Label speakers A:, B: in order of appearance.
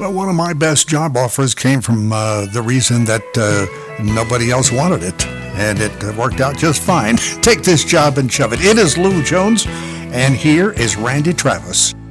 A: Well, one of my best job offers came from the reason that nobody else wanted it, and it worked out just fine. Take this job and shove it. It is Lou Jones, and here is Randy Travis.